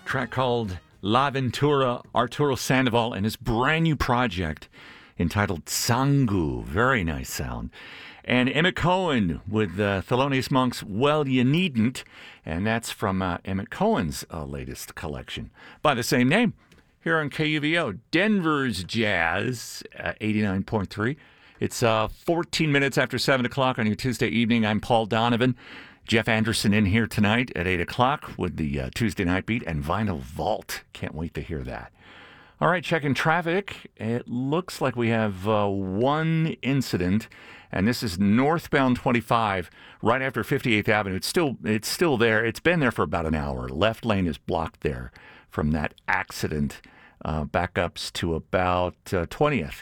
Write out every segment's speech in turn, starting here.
track called La Ventura, Arturo Sandoval, and his brand new project entitled Sangu. Very nice sound. And Emmett Cohen with Thelonious Monk's Well, You Needn't, and that's from Emmett Cohen's latest collection by the same name here on KUVO. Denver's Jazz, 89.3. It's 14 minutes after 7 o'clock on your Tuesday evening. I'm Paul Donovan. Jeff Anderson in here tonight at 8 o'clock with the Tuesday Night Beat and Vinyl Vault. Can't wait to hear that. All right, checking traffic. It looks like we have one incident, and this is northbound 25, right after 58th Avenue. It's still there. It's been there for about an hour. Left lane is blocked there from that accident. Backups to about 20th.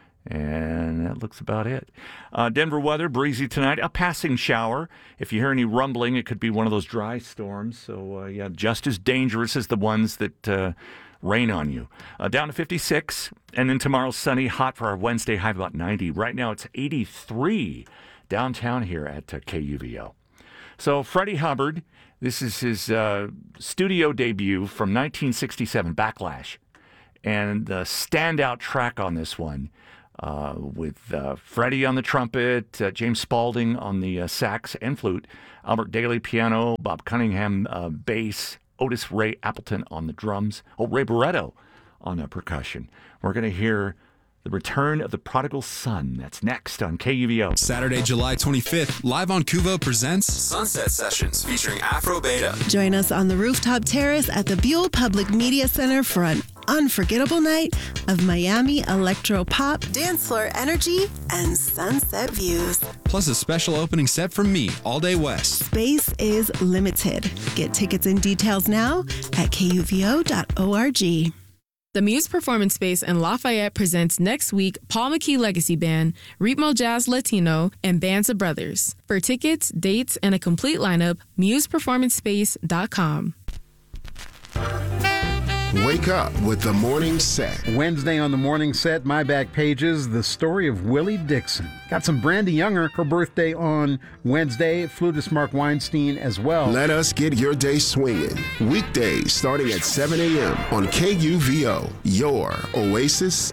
And that looks about it. Denver weather, breezy tonight. A passing shower. If you hear any rumbling, it could be one of those dry storms. So, just as dangerous as the ones that rain on you. Down to 56. And then tomorrow's sunny, hot for our Wednesday, high of about 90. Right now it's 83 downtown here at KUVO. So, Freddie Hubbard, this is his studio debut from 1967, Backlash. And the standout track on this one, with Freddie on the trumpet, James Spaulding on the sax and flute, Albert Daly piano, Bob Cunningham bass, Otis Ray Appleton on the drums, Ray Barretto on the percussion. We're going to hear The Return of the Prodigal Son. That's next on KUVO. Saturday, July 25th, live on KUVO presents Sunset Sessions featuring Afro Beta. Join us on the rooftop terrace at the Buell Public Media Center for an unforgettable night of Miami electro pop, dance floor energy, and sunset views. Plus a special opening set from me, All Day West. Space is limited. Get tickets and details now at kuvo.org. The Muse Performance Space in Lafayette presents next week Paul McKee Legacy Band, Ritmo Jazz Latino, and Bands of Brothers. For tickets, dates, and a complete lineup, museperformancespace.com. Wake up with the morning set. Wednesday on the morning set, my back pages, the story of Willie Dixon. Got some Brandy Younger, her birthday on Wednesday. Flutist Mark Weinstein as well. Let us get your day swinging. Weekdays starting at 7 a.m. on KUVO, your oasis